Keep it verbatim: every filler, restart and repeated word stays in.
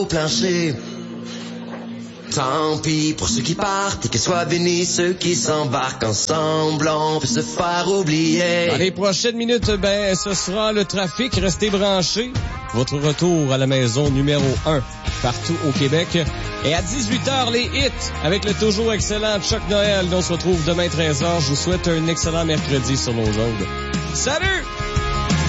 au plancher. Tant pis pour ceux qui partent et que soient bénis ceux qui s'embarquent ensemble, on peut se faire oublier. Dans les prochaines minutes, ben, ce sera le trafic. Restez branchés. Votre retour à la maison numéro un partout au Québec. Et à dix-huit heures, les hits avec le toujours excellent Chuck Noël. On se retrouve demain treize heures. Je vous souhaite un excellent mercredi sur nos ondes. Salut!